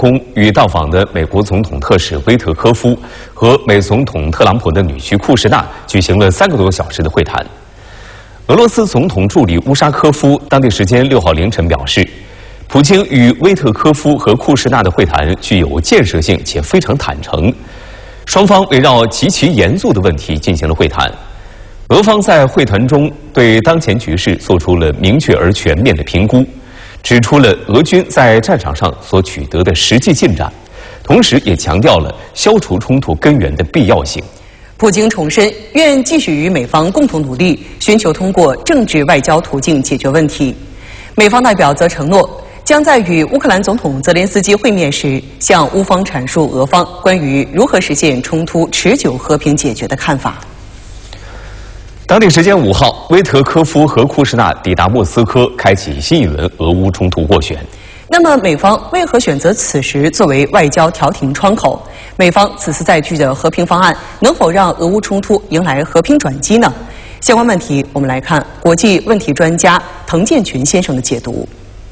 宫与到访的美国总统特使威特科夫和美总统特朗普的女婿库什纳举行了3个多小时的会谈。俄罗斯总统助理乌沙科夫当地时间6号凌晨表示，普京与威特科夫和库什纳的会谈具有建设性且非常坦诚，双方围绕极其严肃的问题进行了会谈。俄方在会谈中对当前局势做出了明确而全面的评估，指出了俄军在战场上所取得的实际进展，同时也强调了消除冲突根源的必要性。 普京重申愿继续与美方共同努力，寻求通过政治外交途径解决问题。美方代表则承诺，将在与乌克兰总统泽连斯基会面时，向乌方阐述俄方关于如何实现冲突持久和平解决的看法。 当地时间5号，威特科夫和库什纳抵达莫斯科，开启新一轮俄乌冲突斡旋。 那么，美方为何选择此时作为外交调停窗口？美方此次载具的和平方案能否让俄乌冲突迎来和平转机呢？相关问题，我们来看国际问题专家滕建群先生的解读。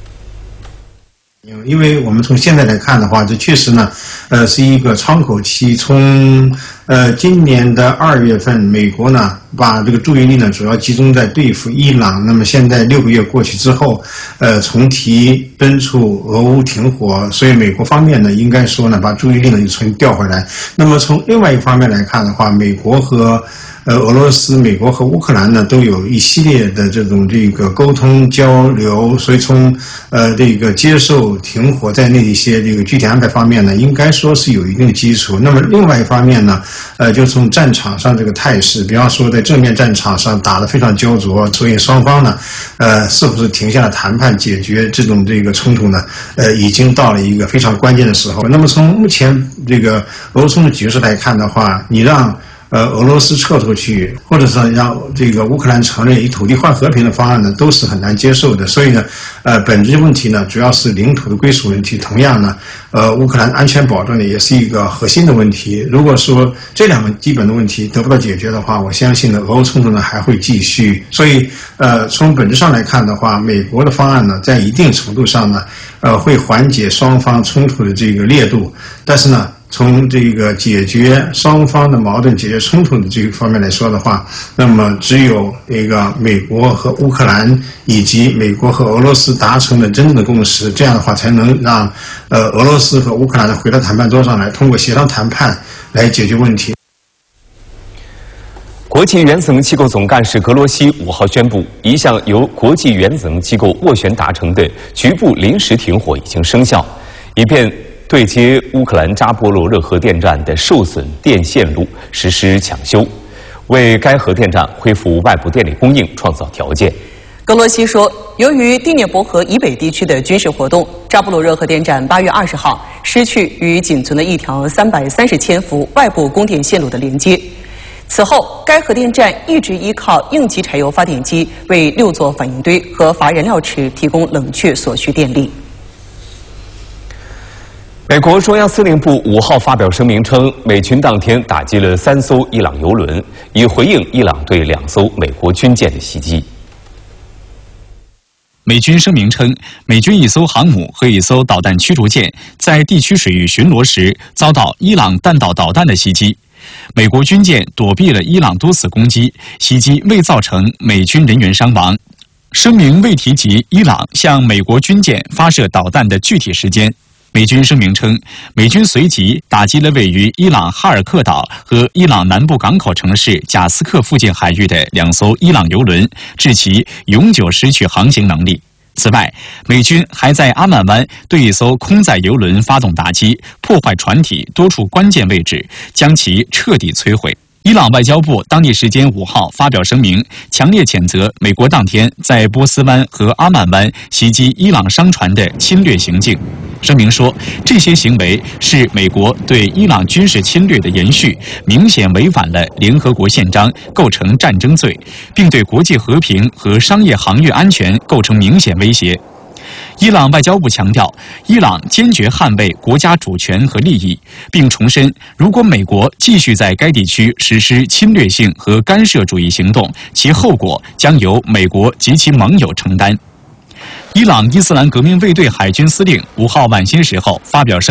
因为我们从现在来看的话，这确实呢，是一个窗口期。从今年的2月份，美国呢把这个注意力呢主要集中在对付伊朗。那么现在6个月过去之后，重提敦促俄乌停火，所以美国方面呢应该说呢把注意力呢又重新调回来。那么从另外一方面来看的话，美国和俄罗斯、美国和乌克兰呢都有一系列的这个沟通交流，所以从这个接受停火在内的一些这个具体安排方面呢，应该说是有一定的基础。那么另外一方面呢，就从战场上这个态势，比方说在正面战场上打得非常焦灼，所以双方呢，是不是停下了谈判解决这个冲突呢？已经到了一个非常关键的时候。那么从目前这个俄乌冲突局势来看的话，你让俄罗斯撤出去，或者是让这个乌克兰承认以土地换和平的方案呢，都是很难接受的。所以呢，本质问题呢，主要是领土的归属问题。同样呢，乌克兰安全保障呢，也是一个核心的问题。如果说这2个基本的问题得不到解决的话，我相信呢，俄乌冲突呢还会继续。所以，从本质上来看的话，美国的方案呢，在一定程度上呢，会缓解双方冲突的这个烈度，但是呢，从这个解决双方的矛盾、解决冲突的这个方面来说的话，那么只有这个美国和乌克兰以及美国和俄罗斯达成了真正的共识，这样的话才能让俄罗斯和乌克兰回到谈判桌上来，通过协商谈判来解决问题。 国际原子能机构总干事格罗西5号宣布，一项由国际原子能机构斡旋达成的局部临时停火已经生效，以便对接乌克兰扎波罗热核电站的受损电线路实施抢修，为该核电站恢复外部电力供应创造条件。 格罗西说，由于第聂伯河以北地区的军事活动，扎波罗热核电站8月20号失去与仅存的一条330千伏外部供电线路的连接。此后，该核电站一直依靠应急柴油发电机为6座反应堆和乏燃料池提供冷却所需电力。 美国中央司令部5号发表声明称，美军当天打击了3艘伊朗油轮，以回应伊朗对2艘美国军舰的袭击。 美军声明称，美军1艘航母和1艘导弹驱逐舰在地区水域巡逻时遭到伊朗弹道导弹的袭击，美国军舰躲避了伊朗多次攻击，袭击未造成美军人员伤亡。声明未提及伊朗向美国军舰发射导弹的具体时间。美军声明称，美军随即打击了位于伊朗哈尔克岛和伊朗南部港口城市贾斯克附近海域的2艘伊朗油轮，致其永久失去航行能力。此外，美军还在阿曼湾对1艘空载油轮发动打击，破坏船体多处关键位置，将其彻底摧毁。伊朗外交部当地时间5号发表声明，强烈谴责美国当天在波斯湾和阿曼湾袭击伊朗商船的侵略行径。声明说，这些行为是美国对伊朗军事侵略的延续，明显违反了联合国宪章，构成战争罪，并对国际和平和商业航运安全构成明显威胁。伊朗外交部强调，伊朗坚决捍卫国家主权和利益，并重申，如果美国继续在该地区实施侵略性和干涉主义行动，其后果将由美国及其盟友承担。伊朗伊斯兰革命卫队海军司令5号晚些时候发表声